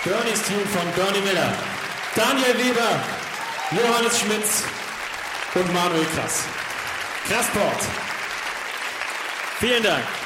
Bernies Team von Bernie Miller, Daniel Weber, Johannes Schmitz und Manuel Krass. Krassport. Vielen Dank.